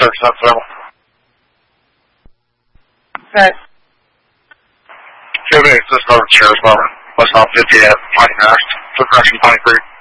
37. Right. Jimmy, this is Northern Sheriff's Department. West Mount 50 at Piney Crest. To correction, Piney Creek.